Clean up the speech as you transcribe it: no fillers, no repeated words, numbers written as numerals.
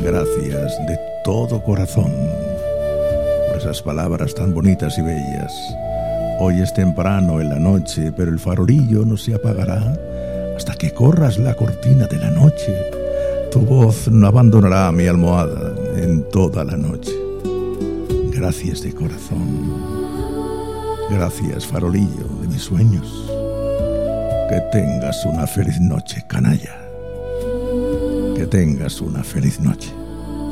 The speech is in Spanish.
Gracias de todo corazón por esas palabras tan bonitas y bellas. Hoy es temprano en la noche, pero el farolillo no se apagará hasta que corras la cortina de la noche. Tu voz no abandonará mi almohada en toda la noche. Gracias de corazón. Gracias, farolillo de mis sueños. Que tengas una feliz noche, canalla. Que tengas una feliz noche.